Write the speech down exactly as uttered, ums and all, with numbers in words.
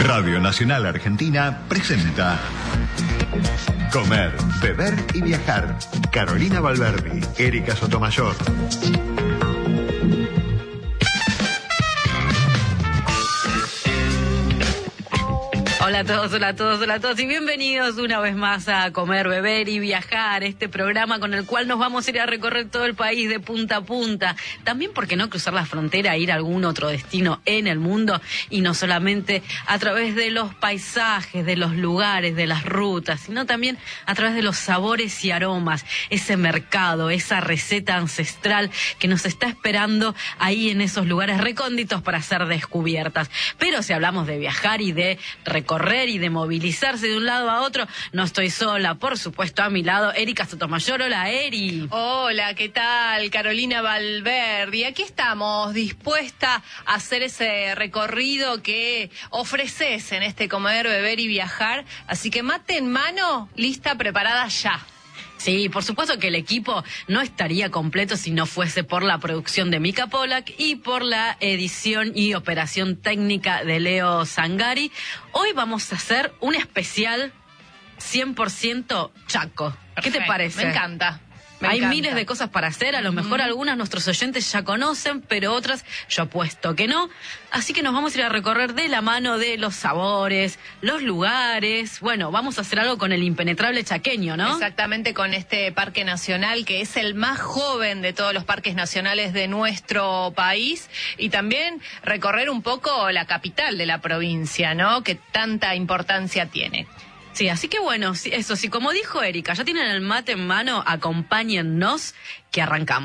Radio Nacional Argentina presenta Comer, Beber y Viajar. Carolina Valverdi, Erika Sotomayor. Hola a todos, hola a todos, hola a todos y bienvenidos una vez más a Comer, Beber y Viajar, este programa con el cual nos vamos a ir a recorrer todo el país de punta a punta. También, ¿por qué no cruzar la frontera e ir a algún otro destino en el mundo? Y no solamente a través de los paisajes, de los lugares, de las rutas, sino también a través de los sabores y aromas, ese mercado, esa receta ancestral que nos está esperando ahí en esos lugares recónditos para ser descubiertas. Pero si hablamos de viajar y de recorrer, correr y de movilizarse de un lado a otro, no estoy sola, por supuesto, a mi lado, Erika Sotomayor. Hola, Eri. Hola, ¿qué tal? Carolina Valverdi. Aquí estamos, dispuesta a hacer ese recorrido que ofreces en este Comer, Beber y Viajar. Así que mate en mano, lista, preparada ya. Sí, por supuesto que el equipo no estaría completo si no fuese por la producción de Mika Polak y por la edición y operación técnica de Leo Zangari. Hoy vamos a hacer un especial cien por ciento Chaco. Perfecto, ¿Qué te parece? Me encanta. Me Hay encanta. miles de cosas para hacer, a lo mejor uh-huh. algunas nuestros oyentes ya conocen, pero otras yo apuesto que no. Así que nos vamos a ir a recorrer de la mano de los sabores, los lugares. Bueno, vamos a hacer algo con el impenetrable chaqueño, ¿no? Exactamente, con este parque nacional que es el más joven de todos los parques nacionales de nuestro país. Y también recorrer un poco la capital de la provincia, ¿no? Que tanta importancia tiene. Sí, así que bueno, eso sí, como dijo Erika, ya tienen el mate en mano, acompáñennos que arrancamos.